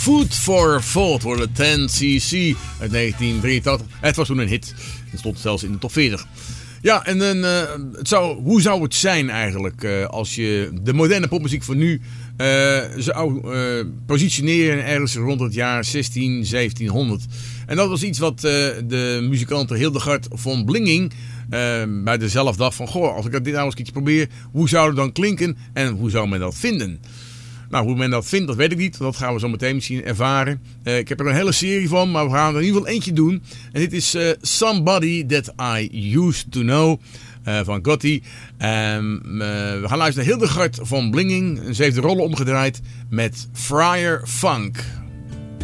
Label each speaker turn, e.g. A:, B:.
A: Food for Thought voor de 10cc uit 1983. Het was toen een hit. Het stond zelfs in de top 40. Ja, en dan, hoe zou het zijn eigenlijk als je de moderne popmuziek van nu zou positioneren ergens rond het jaar 1700. En dat was iets wat de muzikant Hildegard von Blinging bij dezelfde dacht van... Goh, als ik dit nou eens een keertje probeer, hoe zou het dan klinken en hoe zou men dat vinden? Nou, hoe men dat vindt, dat weet ik niet. Dat gaan we zo meteen misschien ervaren. Ik heb er een hele serie van, maar we gaan er in ieder geval eentje doen. En dit is Somebody That I Used To Know van Gotti. We gaan luisteren naar Hildegard von Blinging. Ze heeft de rollen omgedraaid met Friar Funk.